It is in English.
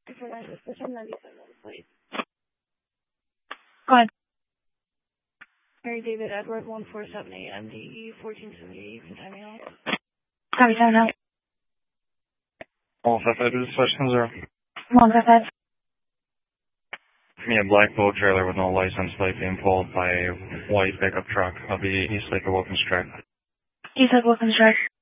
It's a 97 please. Go ahead. Mary David Edward 1478 MDE 1478. You can time me out. Copy, time out. 155 to dispatch 0. 155. Me, a black boat trailer with no license plate being pulled by a white pickup truck of the East Lake of Wilkins track. East Lake Wilkins track.